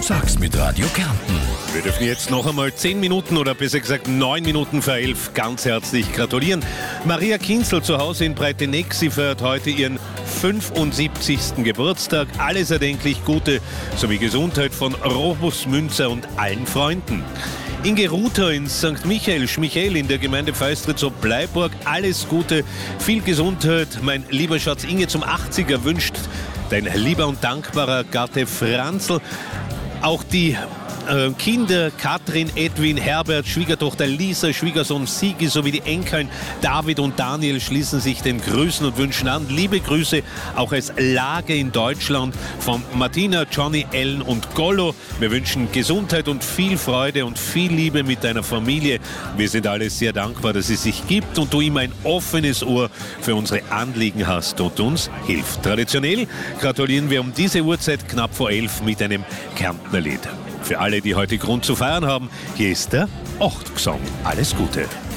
Sag's mit Radio Kärnten. Wir dürfen jetzt noch einmal 10 Minuten oder besser gesagt 9 Minuten vor 11 ganz herzlich gratulieren. Maria Kinzel zu Hause in Breiteneck, sie feiert heute ihren 75. Geburtstag. Alles erdenklich Gute sowie Gesundheit von Robus Münzer und allen Freunden. Inge Ruther in St. Michael, Schmichael in der Gemeinde Feistritz-ob-Bleiburg. Alles Gute, viel Gesundheit. Mein lieber Schatz Inge zum 80er wünscht dein lieber und dankbarer Gatte Franzl. Auch die Kinder Katrin, Edwin, Herbert, Schwiegertochter Lisa, Schwiegersohn Sigi sowie die Enkeln David und Daniel schließen sich den Grüßen und wünschen an. Liebe Grüße auch als Lage in Deutschland von Martina, Johnny, Ellen und Gollo. Wir wünschen Gesundheit und viel Freude und viel Liebe mit deiner Familie. Wir sind alle sehr dankbar, dass es sich gibt und du immer ein offenes Ohr für unsere Anliegen hast und uns hilft. Traditionell gratulieren wir um diese Uhrzeit knapp vor 11 mit einem Kärntner Lied. Für alle, die heute Grund zu feiern haben, hier ist der Achtgesang. Alles Gute.